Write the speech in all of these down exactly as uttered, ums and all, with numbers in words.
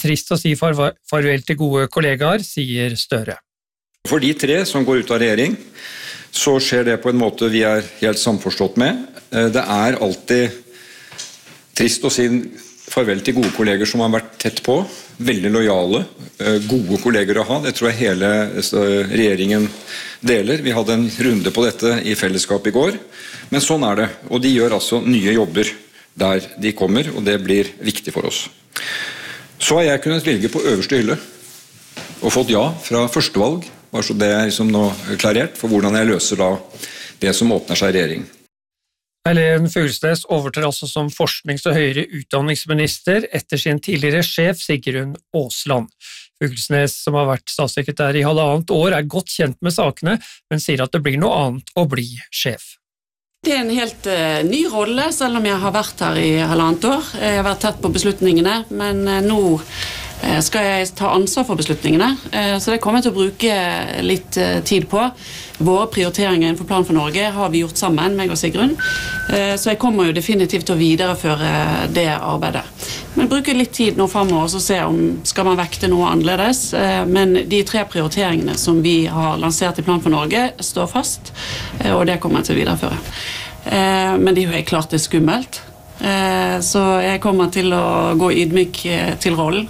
trist å si farvel til gode kollegaer, sier Støre. For de tre som går ut av regjering, så skjer det på en måte vi er helt samforstått med. Det er alltid trist å si farvel til gode kolleger som har vært tett på, veldig lojale, gode kolleger å ha. Det tror jeg hele regjeringen deler. Vi hadde en runde på dette i fellesskap i går, men sånn er det. Og de gjør altså nye jobber der de kommer, og det blir viktig for oss. Så har jeg kunnet velge på øverste hylle, og fått ja fra førstevalg, bare så det er liksom nå klarert for hvordan jeg løser da det som åpner seg i regjering. Eileen Fuglesnes overtar altså som forsknings- og høyere utdanningsminister etter sin tidligere sjef Sigrun Aasland. Fuglesnes, som har vært statssekretær i halvannet år, er godt kjent med sakene, men sier at det blir noe annet å bli sjef. Det er en helt uh, ny rolle, selv om jeg har vært her i halvannet år. Jeg har vært tett på beslutningene, men uh, nå uh, skal jeg ta ansvar for beslutningene, uh, så det kommer jeg til å bruke litt uh, tid på. Våre prioriteringer innenfor Plan for Norge har vi gjort sammen, meg og Sigrun, uh, så jeg kommer jo definitivt til å videreføre det arbeidet. Men bruke litt tid nå fremover og se om skal man vekte noe annerledes, uh, men de tre prioriteringene som vi har lansert i Plan for Norge står fast, uh, og det kommer jeg til å videreføre. Men det er jo helt klart det er skummelt, så jeg kommer til å gå ydmyk til rollen.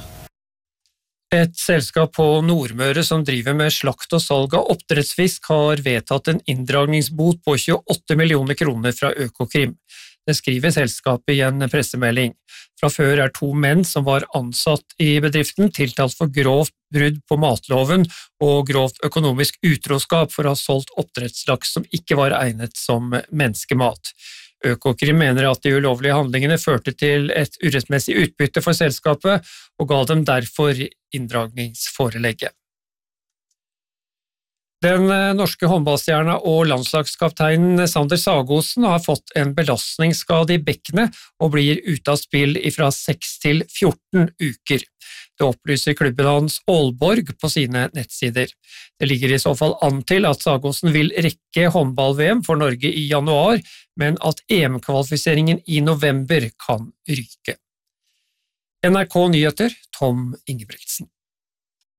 Et selskap på Nordmøre som driver med slakt og salg av oppdrettsfisk har vedtatt en inndragningsbot på tjueåtte millioner kroner fra Økokrim. Det skriver selskapet i en pressemelding. Fra før er to menn som var ansatt i bedriften tiltalt for grovt brudd på matloven og grovt økonomisk utroskap for å ha solgt oppdrettslaks som ikke var egnet som menneskemat. Økokrim mener at de ulovlige handlingene førte til et urettmessig utbytte for selskapet og ga dem derfor inndragningsforelegget. Den norske håndballstjerna og landslagskapteinen Sander Sagosen har fått en belastningsskade i bekkenet og blir ute av spill fra seks til fjorten uker. Det opplyser klubben hans Aalborg på sine nettsider. Det ligger i så fall an til at Sagosen vil rekke håndball-V M for Norge i januar, men at E M-kvalifiseringen i november kan ryke. N R K Nyheter, Tom Ingebrigtsen.